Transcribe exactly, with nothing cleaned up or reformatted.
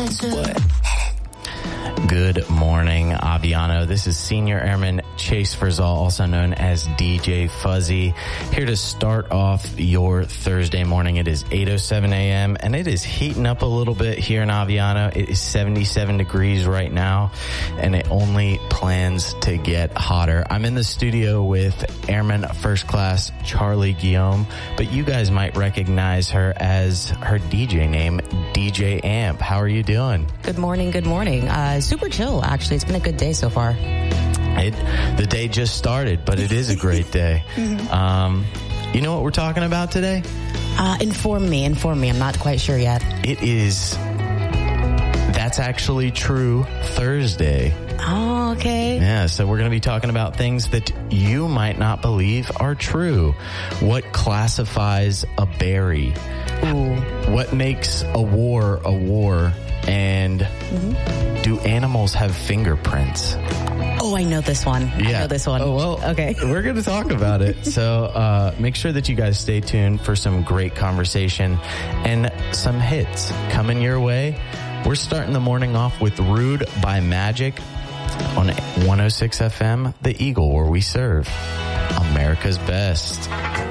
Good morning, Aviano. This is Senior Airman Chase Frizzall, also known as D J Fuzzy, here to start off your Thursday morning. It is eight oh seven a.m. and it is heating up a little bit here in Aviano. It is seventy-seven degrees right now, and it only plans to get hotter. I'm in the studio with Airman First Class Charlie Guillaume, but you guys might recognize her as her D J name, D J Amp. How are you doing? Good morning, good morning. Uh, super chill, actually. It's been a good day so far. It, the day just started, but it is a great day. mm-hmm. Um, you know what we're talking about today? Uh, inform me, inform me. I'm not quite sure yet. It is, that's actually true, Thursday. Oh, okay. Yeah, so we're going to be talking about things that you might not believe are true. What classifies a berry? Ooh. What makes a war a war? And mm-hmm. do animals have fingerprints? Oh, I know this one. Yeah. I know this one. Oh, well, okay. We're going to talk about it. So uh, make sure that you guys stay tuned for some great conversation and some hits coming your way. We're starting the morning off with Rude by Magic on one oh six F M, The Eagle, where we serve America's best.